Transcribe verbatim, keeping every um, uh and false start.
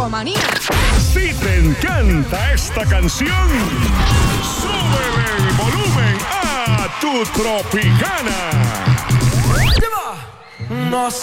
Manía. Si te encanta esta canción, súbele el volumen a tu Tropicana. No